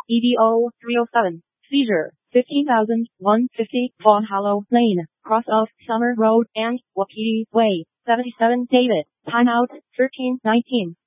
EDO 307. Seizure. 15,150 Vaughan Hollow Lane, cross of Summer Road and Wapiti Way. 77 David. Timeout. 13:19.